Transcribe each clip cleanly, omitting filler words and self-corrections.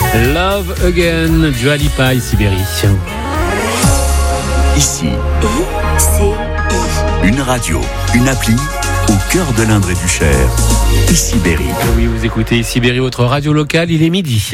Love Again, Dua Lipa, ici Berry. Ici, une radio, une appli au cœur de l'Indre et du Cher. Ici Berry. Oui, vous écoutez Ici Berry, votre radio locale, il est midi.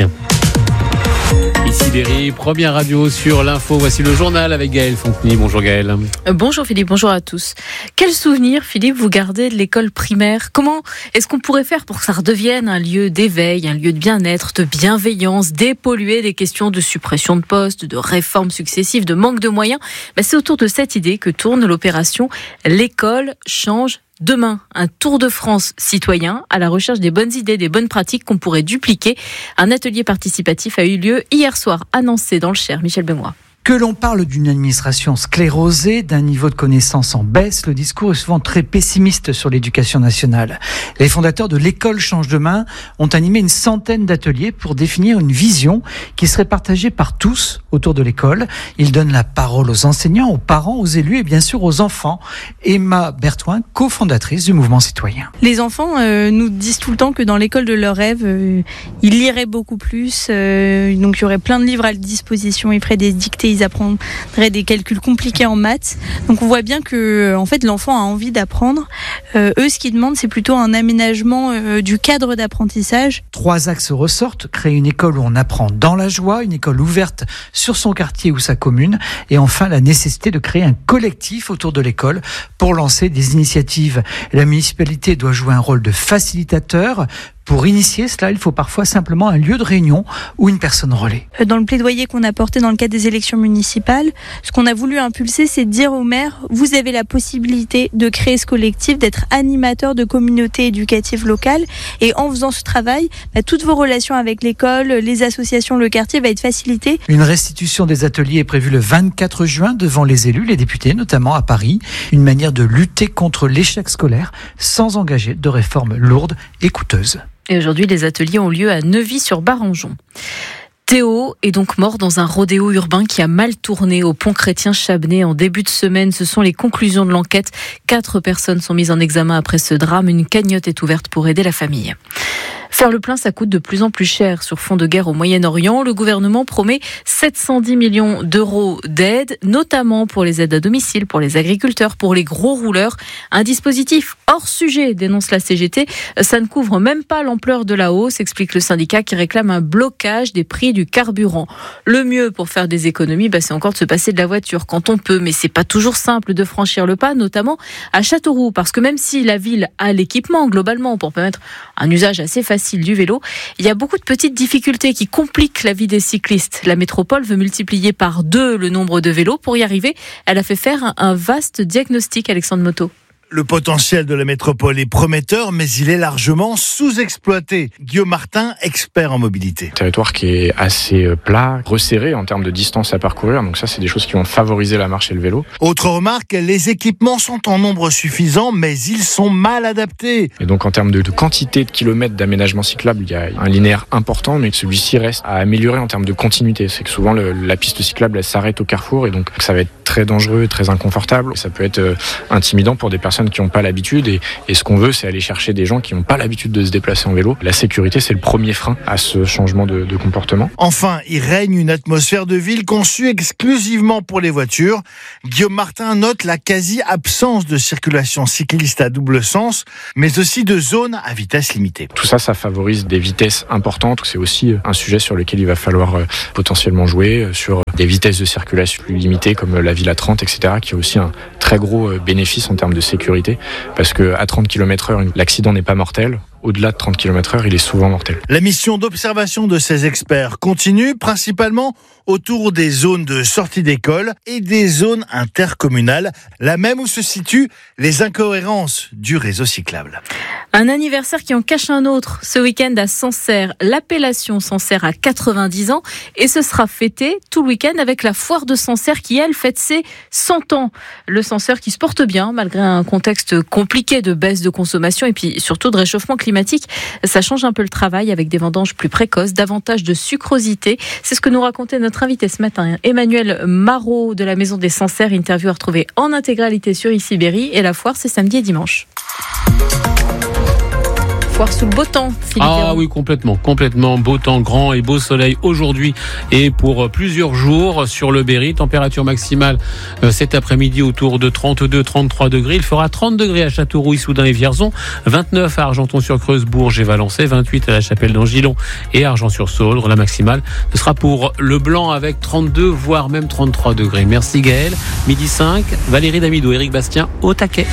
Ici Berry, première radio sur l'info. Voici le journal avec Gaëlle Fontenay. Bonjour Gaëlle. Bonjour Philippe, bonjour à tous. Quel souvenir, Philippe, vous gardez de l'école primaire ? Comment est-ce qu'on pourrait faire pour que ça redevienne un lieu d'éveil, un lieu de bien-être, de bienveillance, dépolluer des questions de suppression de postes, de réformes successives, de manque de moyens ? C'est autour de cette idée que tourne l'opération L'école change demain, un tour de France citoyen à la recherche des bonnes idées, des bonnes pratiques qu'on pourrait dupliquer. Un atelier participatif a eu lieu hier soir à Nancy dans le Cher. Michel Benoît. Que l'on parle d'une administration sclérosée, d'un niveau de connaissance en baisse, le discours est souvent très pessimiste sur l'éducation nationale. Les fondateurs de l'École change demain ont animé une centaine d'ateliers pour définir une vision qui serait partagée par tous autour de l'école. Ils donnent la parole aux enseignants, aux parents, aux élus et bien sûr aux enfants. Emma Berthoin, cofondatrice du mouvement citoyen. Les enfants nous disent tout le temps que dans l'école de leurs rêves, ils liraient beaucoup plus. Donc il y aurait plein de livres à disposition, ils feraient des dictées, ils apprendraient des calculs compliqués en maths. Donc on voit bien que en fait l'enfant a envie d'apprendre. Eux, ce qu'ils demandent, c'est plutôt un aménagement du cadre d'apprentissage. 3 axes ressortent: créer une école où on apprend dans la joie, une école ouverte sur son quartier ou sa commune, et enfin la nécessité de créer un collectif autour de l'école pour lancer des initiatives. La municipalité doit jouer un rôle de facilitateur. Pour initier cela, il faut parfois simplement un lieu de réunion ou une personne relais. Dans le plaidoyer qu'on a porté dans le cadre des élections municipales, ce qu'on a voulu impulser, c'est de dire aux maires, vous avez la possibilité de créer ce collectif, d'être animateur de communautés éducatives locales. Et en faisant ce travail, toutes vos relations avec l'école, les associations, le quartier va être facilitée. Une restitution des ateliers est prévue le 24 juin devant les élus, les députés, notamment à Paris. Une manière de lutter contre l'échec scolaire sans engager de réformes lourdes et coûteuses. Et aujourd'hui, les ateliers ont lieu à Neuvy-sur-Barangeon. Théo est donc mort dans un rodéo urbain qui a mal tourné au pont Chrétien-Chabenay en début de semaine. Ce sont les conclusions de l'enquête. 4 personnes sont mises en examen après ce drame. Une cagnotte est ouverte pour aider la famille. Faire le plein, ça coûte de plus en plus cher. Sur fond de guerre au Moyen-Orient, le gouvernement promet 710 millions d'euros d'aide, notamment pour les aides à domicile, pour les agriculteurs, pour les gros rouleurs. Un dispositif hors sujet, dénonce la CGT. Ça ne couvre même pas l'ampleur de la hausse, explique le syndicat qui réclame un blocage des prix du carburant. Le mieux pour faire des économies, c'est encore de se passer de la voiture quand on peut, mais c'est pas toujours simple de franchir le pas, notamment à Châteauroux, parce que même si la ville a l'équipement globalement pour permettre un usage assez facile du vélo, il y a beaucoup de petites difficultés qui compliquent la vie des cyclistes. La métropole veut multiplier par 2 le nombre de vélos. Pour y arriver, elle a fait faire un vaste diagnostic, Alexandre Moto. Le potentiel de la métropole est prometteur, mais il est largement sous-exploité. Guillaume Martin, expert en mobilité. Territoire qui est assez plat, resserré en termes de distance à parcourir. Donc ça, c'est des choses qui vont favoriser la marche et le vélo. Autre remarque, les équipements sont en nombre suffisant, mais ils sont mal adaptés. Et donc en termes de quantité de kilomètres d'aménagement cyclable, il y a un linéaire important, mais celui-ci reste à améliorer en termes de continuité. C'est que souvent la piste cyclable, elle s'arrête au carrefour et donc ça va être très dangereux, très inconfortable. Ça peut être intimidant pour des personnes qui n'ont pas l'habitude et ce qu'on veut, c'est aller chercher des gens qui n'ont pas l'habitude de se déplacer en vélo. La sécurité, c'est le premier frein à ce changement de comportement. Enfin, il règne une atmosphère de ville conçue exclusivement pour les voitures. Guillaume Martin note la quasi-absence de circulation cycliste à double sens, mais aussi de zones à vitesse limitée. Tout ça, ça favorise des vitesses importantes. C'est aussi un sujet sur lequel il va falloir potentiellement jouer, sur des vitesses de circulation plus limitées comme la ville à 30, etc., qui a aussi un très gros bénéfice en termes de sécurité, parce qu'à 30 km/h, l'accident n'est pas mortel. Au-delà de 30 km/h, il est souvent mortel. La mission d'observation de ces experts continue, principalement autour des zones de sortie d'école et des zones intercommunales, là même où se situent les incohérences du réseau cyclable. Un anniversaire qui en cache un autre. Ce week-end à Sancerre, l'appellation Sancerre a 90 ans et ce sera fêté tout le week-end avec la foire de Sancerre qui, elle, fête ses 100 ans. Le Sancerre qui se porte bien malgré un contexte compliqué de baisse de consommation et puis surtout de réchauffement climatique. Ça change un peu le travail avec des vendanges plus précoces, davantage de sucrosité. C'est ce que nous racontait notre invité ce matin, Emmanuel Marot de la Maison des Sancerres. Interview à retrouver en intégralité sur Ici Berry et la foire, c'est samedi et dimanche. foire sous le beau temps, Philippe. Ah oui, complètement. Beau temps, grand et beau soleil aujourd'hui et pour plusieurs jours sur le Berry. Température maximale cet après-midi autour de 32-33 degrés. Il fera 30 degrés à Châteauroux, Issoudun et Vierzon, 29 à Argenton-sur-Creuse, Bourges et Valençay, 28 à la Chapelle d'Angilon et Argent-sur-Saulre. La maximale, ce sera pour le Blanc avec 32 voire même 33 degrés. Merci Gaël. Midi 5, Valérie Damido, Éric Bastien au taquet.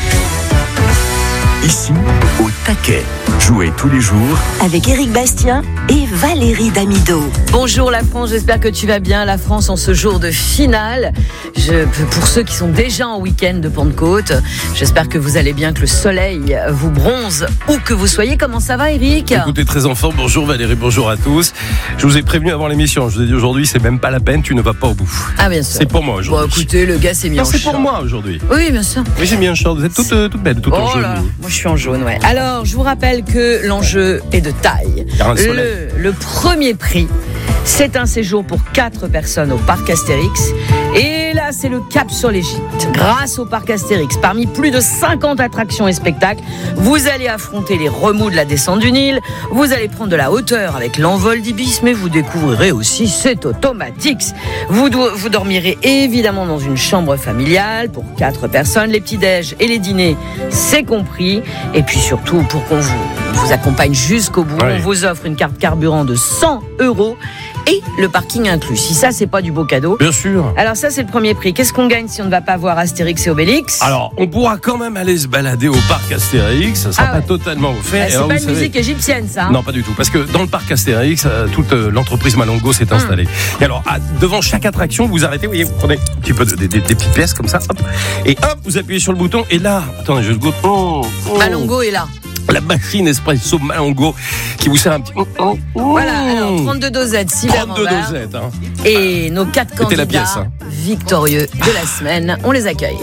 Ici, au taquet. Jouez tous les jours avec Éric Bastien et Valérie Damido. Bonjour la France, j'espère que tu vas bien. La France en ce jour de finale. Pour ceux qui sont déjà en week-end de Pentecôte, j'espère que vous allez bien, que le soleil vous bronze où que vous soyez. Comment ça va, Éric ? Écoutez, très en forme. Bonjour Valérie, bonjour à tous. Je vous ai prévenu avant l'émission. Je vous ai dit aujourd'hui, c'est même pas la peine, tu ne vas pas au bout. Ah bien sûr. C'est pour moi aujourd'hui. Bon, écoutez, le gars s'est mis en c'est short. pour moi aujourd'hui. Oui, bien sûr. Oui, j'ai mis un short. Vous êtes toute belle, toute en jaune. Moi, je suis en jaune, ouais. Alors, je vous rappelle que l'enjeu est de taille. Le premier prix, c'est un séjour pour 4 personnes au parc Astérix. Et là, c'est le cap sur l'Égypte. Grâce au parc Astérix, parmi plus de 50 attractions et spectacles, vous allez affronter les remous de la descente du Nil, vous allez prendre de la hauteur avec l'envol d'Ibis, mais vous découvrirez aussi cet Automatix. Vous dormirez évidemment dans une chambre familiale pour 4 personnes. Les petits-déj et les dîners, c'est compris. Et puis surtout, pour qu'on vous accompagne jusqu'au bout, on vous offre une carte carburant de 100 € et le parking inclus. Si ça, c'est pas du beau cadeau. Bien sûr. Alors ça, c'est le premier prix. Qu'est-ce qu'on gagne si on ne va pas voir Astérix et Obélix ? Alors, on pourra quand même aller se balader au parc Astérix. Ça sera pas totalement offert. C'est pas une musique égyptienne, ça. Non, pas du tout. Parce que dans le parc Astérix, toute l'entreprise Malongo s'est installée. Et alors, devant chaque attraction, vous arrêtez, vous voyez, vous prenez un petit peu des petites pièces comme ça, hop, et hop, vous appuyez sur le bouton. Et là, attendez, je goûte. Malongo est là. La machine espresso Malongo qui vous sert un petit. Voilà, alors 32 dosettes, 6 verres en verre. 32 dosettes, hein. Et nos 4 candidats victorieux de la semaine, on les accueille.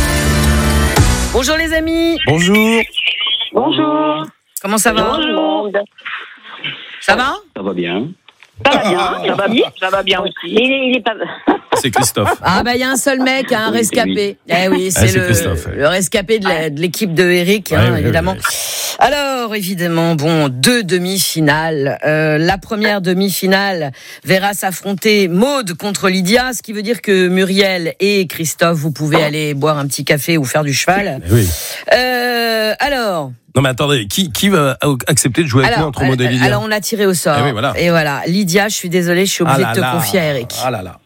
Bonjour les amis. Bonjour. Bonjour. Comment ça va ? Bonjour. Ça va ? Ça va bien. Ça va bien aussi. Il est pas... C'est Christophe. Ah bah il y a un seul mec, un rescapé. Eh oui, c'est le rescapé de l'équipe de Eric, évidemment. Oui. Alors évidemment, bon, 2 demi-finales. La première demi-finale verra s'affronter Maude contre Lydia, ce qui veut dire que Muriel et Christophe, vous pouvez aller boire un petit café ou faire du cheval. Oui. Alors. Non mais attendez, qui va accepter de jouer avec nous entre Maude et Lydia ? Alors on l'a tiré au sort. Et voilà. Lydia, je suis désolée, je suis obligée de te confier à Eric. Ah là là.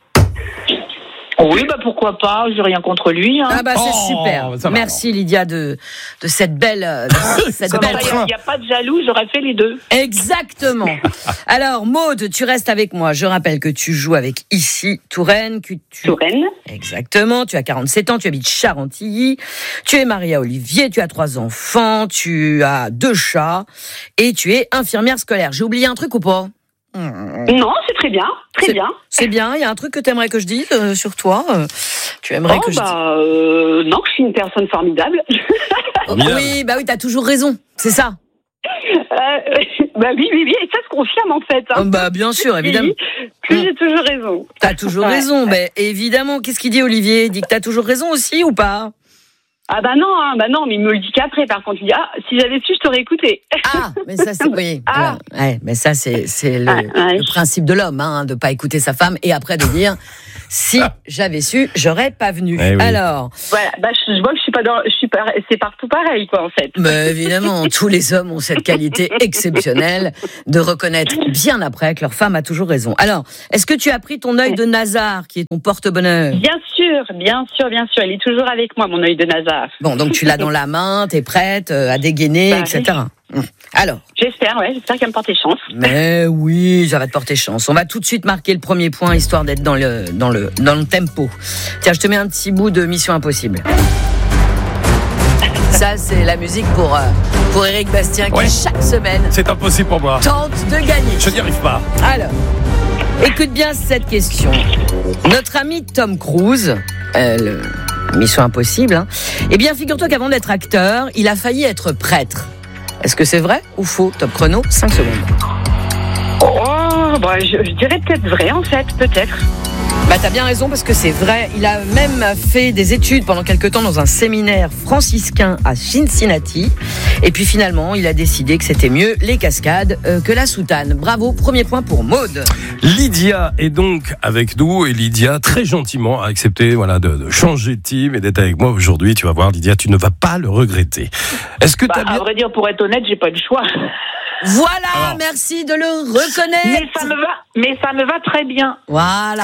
Oui, pourquoi pas, j'ai rien contre lui. Hein. Ah c'est super. Merci Lydia de cette belle... Il n'y a pas de jaloux, j'aurais fait les deux. Exactement. Alors Maude, tu restes avec moi. Je rappelle que tu joues avec Issy Touraine. Touraine. Exactement, tu as 47 ans, tu habites Charentilly. Tu es mariée à Olivier, tu as 3 enfants, tu as 2 chats et tu es infirmière scolaire. J'ai oublié un truc ou pas ? Non, c'est très bien, bien. C'est bien, il y a un truc que tu aimerais que je dise sur toi tu aimerais que je dise... Non, que je suis une personne formidable. Oui, t'as toujours raison, c'est ça. Oui, et ça se confirme en fait. Hein. Bien sûr, évidemment. Plus j'ai toujours raison. T'as toujours raison, évidemment. Qu'est-ce qu'il dit Olivier ? Il dit que t'as toujours raison aussi ou pas ? Ah non, mais il me le dit qu'après. Par contre, il dit si j'avais su, je t'aurais écouté. Ah, mais ça c'est oui. Ouais, mais ça c'est le principe de l'homme, de pas écouter sa femme et après de dire si j'avais su, j'aurais pas venu. Oui. Alors, voilà, je vois que c'est partout pareil quoi en fait. Mais évidemment, tous les hommes ont cette qualité exceptionnelle de reconnaître bien après que leur femme a toujours raison. Alors, est-ce que tu as pris ton œil de Nazar qui est ton porte-bonheur ? Bien sûr, il est toujours avec moi mon œil de Nazar. Bon, donc tu l'as dans la main, t'es prête à dégainer, etc. Alors. J'espère qu'elle me porte chance. Mais oui, ça va te porter chance. On va tout de suite marquer le premier point, histoire d'être dans le tempo. Tiens, je te mets un petit bout de Mission Impossible. Ça, c'est la musique pour Éric Bastien qui, chaque semaine, c'est impossible pour moi, tente de gagner. Je n'y arrive pas. Alors, écoute bien cette question. Notre ami Tom Cruise, Mission Impossible, eh bien, figure-toi qu'avant d'être acteur, il a failli être prêtre. Est-ce que c'est vrai ou faux ? Top chrono, 5 secondes. Je dirais peut-être vrai, en fait, peut-être. Bah t'as bien raison parce que c'est vrai. Il a même fait des études pendant quelques temps dans un séminaire franciscain à Cincinnati. Et puis finalement, il a décidé que c'était mieux les cascades que la soutane. Bravo, premier point pour Maude. Lydia est donc avec nous et Lydia très gentiment a accepté de changer de team et d'être avec moi aujourd'hui. Tu vas voir Lydia, tu ne vas pas le regretter. Est-ce que t'as bien... À vrai dire, pour être honnête, j'ai pas eu le choix. Voilà, merci de le reconnaître. Mais ça me va très bien. Voilà.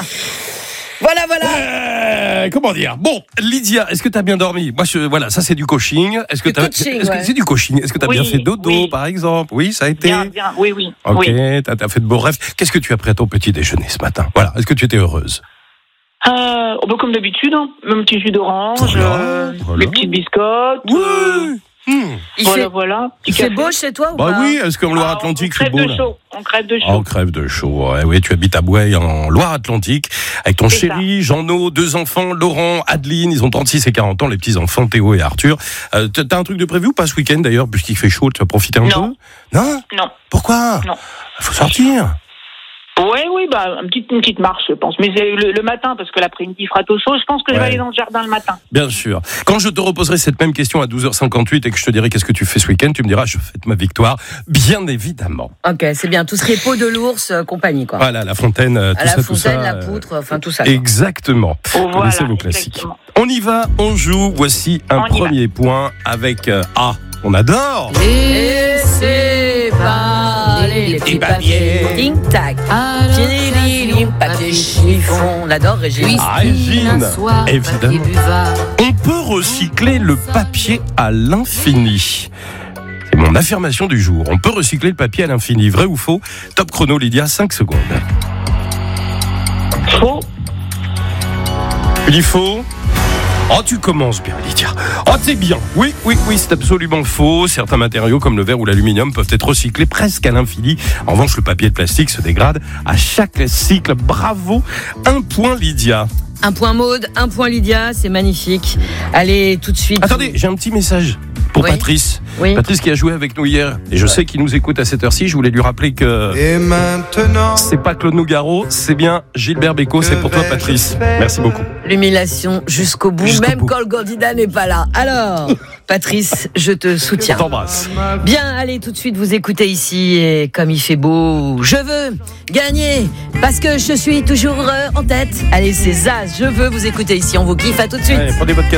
Comment dire? Bon, Lydia, est-ce que tu as bien dormi? Moi, ça c'est du coaching. Est-ce que c'est du coaching? Est-ce que tu as bien fait dodo, par exemple? Oui, ça a été. Bien. Oui. Ok, oui. t'as fait de beaux rêves. Qu'est-ce que tu as pris à ton petit déjeuner ce matin? Voilà, est-ce que tu étais heureuse? Comme d'habitude, mon petit jus d'orange, mes petites biscottes. Oui. Voilà. Il fait beau chez toi ou pas? Oui, est-ce qu'en Loire-Atlantique c'est beau là? On crève de chaud. On crève de chaud. Oui, tu habites à Boueil en Loire-Atlantique avec ton chéri, Jean-No, 2 enfants, Laurent, Adeline, ils ont 36 et 40 ans, les petits enfants Théo et Arthur. T'as un truc de prévu ou pas ce week-end d'ailleurs, puisqu'il fait chaud, tu vas profiter un peu? Non. Pourquoi? Non. Il faut sortir. Oui, une petite marche, je pense. Mais c'est le matin, parce que l'après-midi, il fera tôt chaud. Je pense que je vais aller dans le jardin le matin. Bien sûr. Quand je te reposerai cette même question à 12h58 et que je te dirai qu'est-ce que tu fais ce week-end, tu me diras, je fête ma victoire, bien évidemment. Ok, c'est bien. Tout ce qui est peau de l'ours, compagnie, quoi. Voilà, la fontaine, tout ça. La poutre, tout ça. Exactement. Voilà, connaissez vos classiques. On y va, on joue. Voici un premier point avec on adore. Laissez parler les petits papiers. Tic-tac. Papier chiffon. On adore Régine. Régine, évidemment. On peut recycler le papier à l'infini. C'est mon affirmation du jour. On peut recycler le papier à l'infini. Vrai ou faux? Top chrono, Lydia, 5 secondes. Faux. Tu dis faux? Oh, tu commences bien, Lydia. Oh, c'est bien. Oui, c'est absolument faux. Certains matériaux, comme le verre ou l'aluminium, peuvent être recyclés presque à l'infini. En revanche, le papier de plastique se dégrade à chaque cycle. Bravo. 1 point, Lydia. 1 point Maude, 1 point Lydia, c'est magnifique. Allez, tout de suite. Attendez, j'ai un petit message pour Patrice. Oui. Patrice qui a joué avec nous hier. Et je sais qu'il nous écoute à cette heure-ci. Je voulais lui rappeler que... Et maintenant... C'est pas Claude Nougaro, c'est bien Gilbert Bécaud. C'est pour toi, Patrice. Merci beaucoup. L'humiliation jusqu'au bout, quand le candidat n'est pas là. Alors, Patrice, je te soutiens. Je t'embrasse. Bien, allez, tout de suite, vous écoutez ici. Et comme il fait beau, je veux gagner parce que je suis toujours en tête. Allez, c'est Zaz, je veux vous écouter ici. On vous kiffe, à tout de suite. Allez, prenez votre